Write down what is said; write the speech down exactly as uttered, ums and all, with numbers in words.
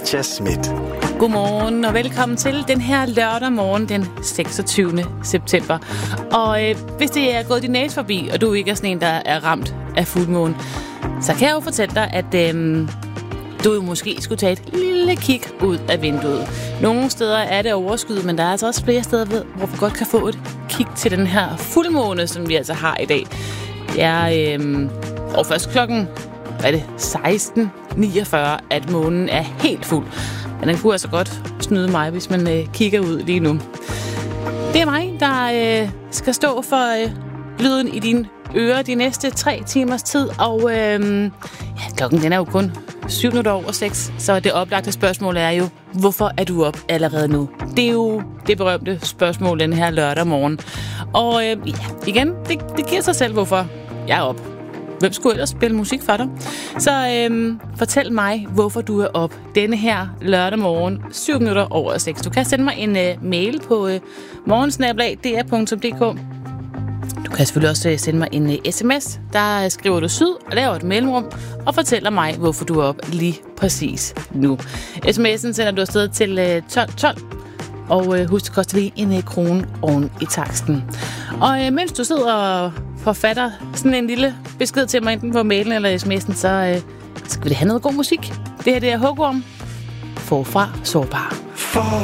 Katja Schmidt. Godmorgen og velkommen til den her lørdag morgen den seksogtyvende september. Og øh, hvis det er gået din næse forbi, og du ikke er sådan en, der er ramt af fuldmåne, så kan jeg jo fortælle dig, at øh, du jo måske skulle tage et lille kig ud af vinduet. Nogle steder er det overskyet, men der er altså også flere steder, hvor vi godt kan få et kig til den her fuldmåne, som vi altså har i dag. Det er øh, og først klokken hvad er det, seksten niogfyrre, at månen er helt fuld. Men den kunne altså godt snyde mig, hvis man øh, kigger ud lige nu. Det er mig, der øh, skal stå for øh, lyden i dine ører de næste tre timers tid. Og øh, ja, klokken den er jo kun syv minutter over seks, så det oplagte spørgsmål er jo, hvorfor er du op allerede nu? Det er jo det berømte spørgsmål den her lørdag morgen. Og øh, ja, igen, det, det giver sig selv, hvorfor jeg er op. Hvem skulle ellers spille musik for dig? Så øhm, fortæl mig, hvorfor du er op denne her lørdag morgen, syv minutter over seks. Du kan sende mig en øh, mail på øh, morgensnabel-a punktum d r punktum d k. Du kan selvfølgelig også øh, sende mig en øh, sms. Der øh, skriver du syd og laver et mellemrum og fortæller mig, hvorfor du er op lige præcis nu. Sms'en sender du afsted til øh, tolv tolv. Og øh, husk, det koster lige en øh, krone oven i taksten. Og øh, mens du sidder og forfatter sådan en lille besked til mig, enten på mailen eller sms'en, så øh, skal vi have noget god musik. Det her det er Hugorm. Forfra sårbar. For